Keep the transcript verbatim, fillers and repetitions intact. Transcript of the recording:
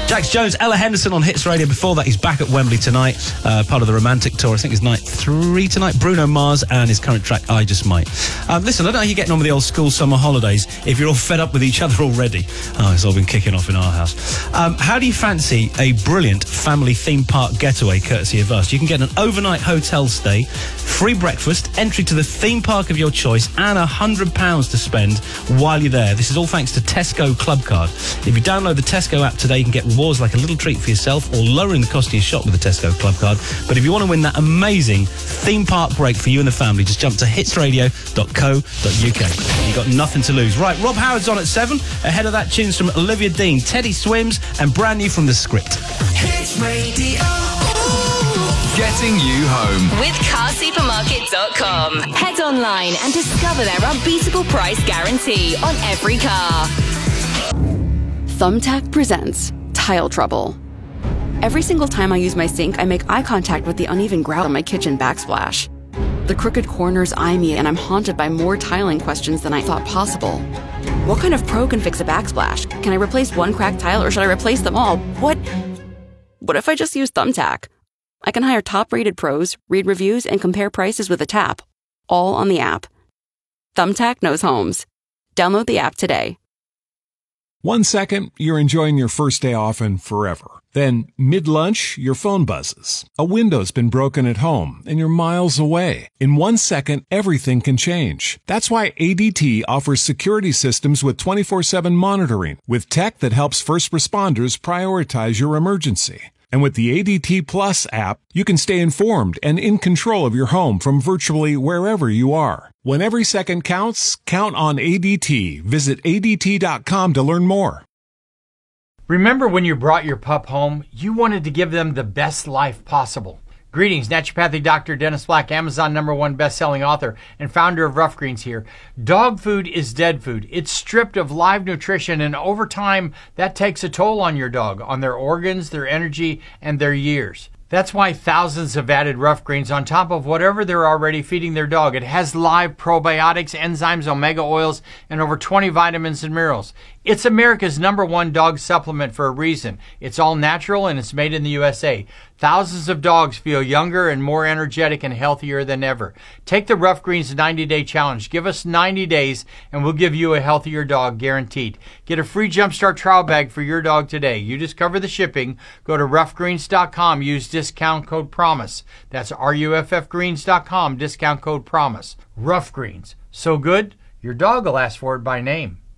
Jax Jones, Ella Henderson on Hits Radio. Before that, he's back at Wembley tonight, uh, part of the Romantic Tour. I think it's night three tonight. Bruno Mars and his current track, I Just Might. Um, listen, I don't know how you're getting on with the old school summer holidays if you're all fed up with each other already. Oh, it's all been kicking off in our house. Um, how do you fancy a brilliant family theme park getaway courtesy of us? You can get an overnight hotel stay, free breakfast, entry to the theme park of your choice, and one hundred pounds to spend while you're there. This is all thanks to Tesco Club Card. If you download the Tesco app today, you can get rewards like a little treat for yourself or lowering the cost of your shop with the Tesco Club Card. But if you want to win that amazing theme park break for you and the family, just jump to hits radio dot co dot uk. You've got nothing to lose. Right, Rob Howard's on at seven. Ahead of that, tunes from Olivia Dean, Teddy Swims, and brand new from The Script. Hits Radio. Getting you home with car supermarket dot com. Head online and discover their unbeatable price guarantee on every car. Thumbtack presents Tile Trouble. Every single time I use my sink, I make eye contact with the uneven grout on my kitchen backsplash. The crooked corners eye me, and I'm haunted by more tiling questions than I thought possible. What kind of pro can fix a backsplash? Can I replace one cracked tile, or should I replace them all? What? What if I just use Thumbtack? I can hire top-rated pros, read reviews, and compare prices with a tap, all on the app. Thumbtack knows homes. Download the app today. One second, you're enjoying your first day off and forever. Then, mid-lunch, your phone buzzes. A window's been broken at home, and you're miles away. In one second, everything can change. That's why A D T offers security systems with twenty-four seven monitoring, with tech that helps first responders prioritize your emergency. And with the A D T Plus app, you can stay informed and in control of your home from virtually wherever you are. When every second counts, count on A D T. Visit A D T dot com to learn more. Remember when you brought your pup home, you wanted to give them the best life possible. Greetings, naturopathic doctor Dennis Black, Amazon number one best-selling author and founder of Rough Greens here. Dog food is dead food. It's stripped of live nutrition, and over time, that takes a toll on your dog, on their organs, their energy, and their years. That's why thousands have added Rough Greens on top of whatever they're already feeding their dog. It has live probiotics, enzymes, omega oils, and over twenty vitamins and minerals. It's America's number one dog supplement for a reason. It's all natural and it's made in the U S A. Thousands of dogs feel younger and more energetic and healthier than ever. Take the Rough Greens ninety-day challenge. Give us ninety days and we'll give you a healthier dog guaranteed. Get a free Jumpstart trial bag for your dog today. You just cover the shipping. Go to rough greens dot com. Use discount code PROMISE. That's R U F F greens dot com. Discount code PROMISE. Rough Greens. So good, your dog will ask for it by name.